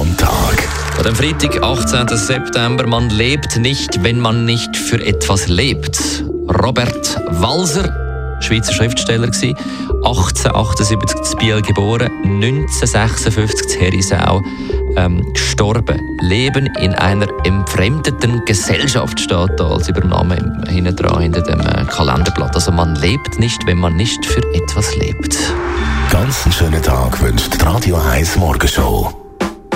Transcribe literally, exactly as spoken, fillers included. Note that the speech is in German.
vom Tag. An dem Freitag, achtzehnten September, man lebt nicht, wenn man nicht für etwas lebt. Robert Walser, Schweizer Schriftsteller gewesen, achtzehnhundertachtundsiebzig in Biel geboren, neunzehnhundertsechsundfünfzig in Herisau ähm, gestorben. Leben in einer entfremdeten Gesellschaft steht da als Übernahme hinten dran, hinter dem äh, Kalenderblatt. Also man lebt nicht, wenn man nicht für etwas lebt. Ganz einen schönen Tag wünscht die Radio eins Morgenshow.